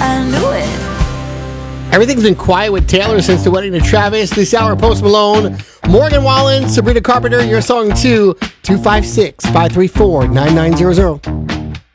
I knew it. Everything's been quiet with Taylor since the wedding to Travis. This hour, Post Malone, Morgan Wallen, Sabrina Carpenter, your song too, 256-534-9900.